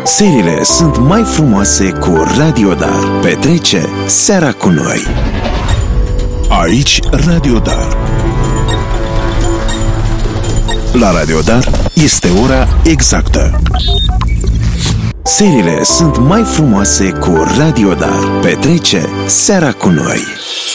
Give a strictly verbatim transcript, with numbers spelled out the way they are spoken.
Serile sunt mai frumoase cu Radio Dar. Petrece seara cu noi. Aici Radio Dar. La Radio Dar este ora exactă. Serile sunt mai frumoase cu Radio Dar. Petrece seara cu noi.